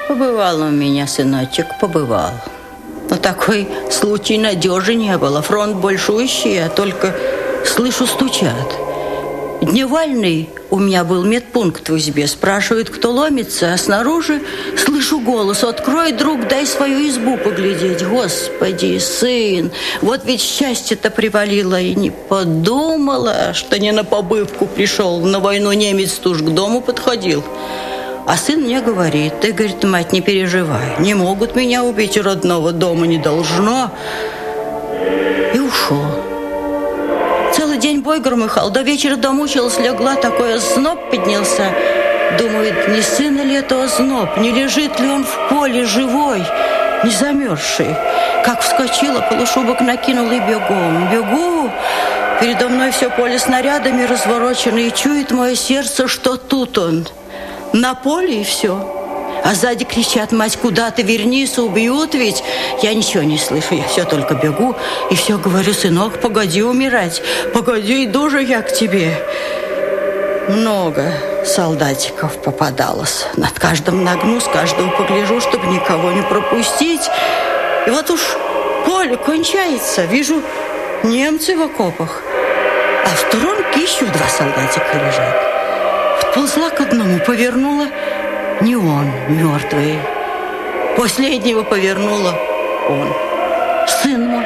Побывал у меня, сыночек, побывал. Но такой случай надежи не было. Фронт большущий, а только слышу, стучат. Дневальный у меня был медпункт в избе. Спрашивает, кто ломится, а снаружи слышу голос: «Открой, друг, дай свою избу поглядеть». Господи, сын, вот ведь счастье-то привалило, и не подумала, что не на побывку пришел. На войну немец-то уж к дому подходил. А сын мне говорит: ты, говорит, мать, не переживай, не могут меня убить, родного дома не должно. И ушел. Целый день бой громыхал, до вечера домучилась, легла, такой озноб поднялся. Думает, не сына ли это озноб, не лежит ли он в поле живой, не замерзший. Как вскочила, полушубок накинула и бегом. Бегу, передо мной все поле снарядами разворочено, и чует мое сердце, что тут он. На поле и все. А сзади кричат: мать, куда ты, вернись, убьют ведь. Я ничего не слышу, я все только бегу и все говорю: сынок, погоди умирать, погоди, иду же я к тебе. Много солдатиков попадалось. Над каждым нагнусь, каждого погляжу, чтобы никого не пропустить. И вот уж поле кончается, вижу немцы в окопах, а в сторонке еще 2 солдатика лежат. Подползла к одному, повернула. Не он, мертвый. Последнего повернула он. Сын мой.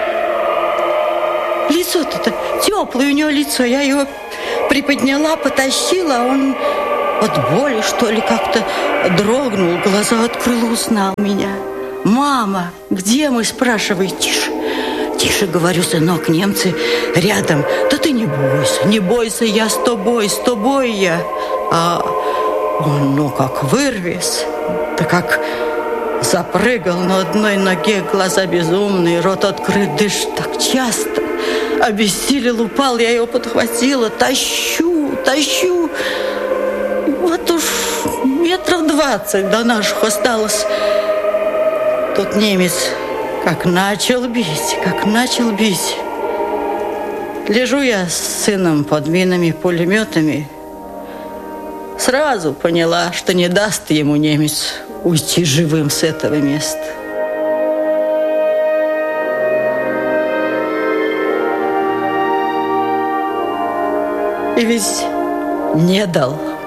Лицо-то теплое у него лицо. Я его приподняла, потащила, а он от боли, что ли, как-то дрогнул, глаза открыл, узнал меня. «Мама, где мы?» спрашивает. «Тише, тише, говорю, сынок, немцы рядом». «Да ты не бойся, я с тобой я». А он, ну, как вырвес, да как запрыгал на одной ноге, глаза безумные, рот открыт, дышит так часто. Обессилел, упал, я его подхватила, тащу. Вот уж 20 метров до наших осталось. Тут немец как начал бить. Лежу я с сыном под минами, пулеметами. Сразу поняла, что не даст ему немец уйти живым с этого места. И ведь не дал.